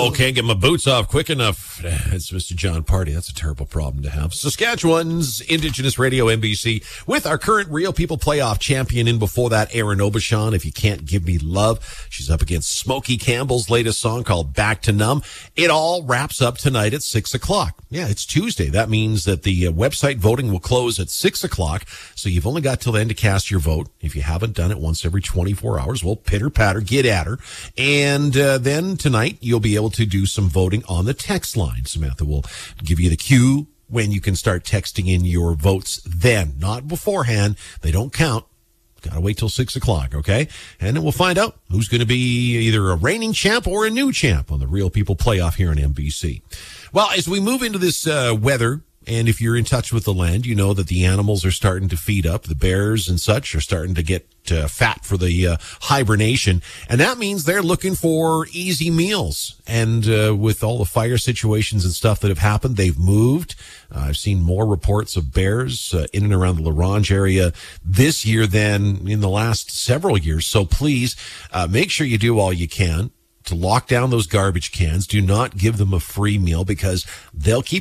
Oh, can't get my boots off quick enough. It's Mr. John Party. That's a terrible problem to have. Saskatchewan's Indigenous Radio NBC with our current Real People playoff champion in before that, Erin Aubuchon. If You Can't Give Me Love. She's up against Smokey Campbell's latest song called Back to Numb. It all wraps up tonight at 6 o'clock. Yeah, it's Tuesday. That means that the website voting will close at 6 o'clock. So you've only got till then to cast your vote. If you haven't done it once every 24 hours, well, pitter patter, get at her. And then tonight, you'll be able to do some voting on the text line. Samantha will give you the cue when you can start texting in your votes then, not beforehand. They don't count. Got to wait till 6 o'clock, okay? And then we'll find out who's going to be either a reigning champ or a new champ on the Real People playoff here on NBC. Well, as we move into this weather, and if you're in touch with the land, you know that the animals are starting to feed up. The bears and such are starting to get fat for the hibernation. And that means they're looking for easy meals. And with all the fire situations and stuff that have happened, they've moved. I've seen more reports of bears in and around the LaRange area this year than in the last several years. So please make sure you do all you can to lock down those garbage cans. Do not give them a free meal because they'll keep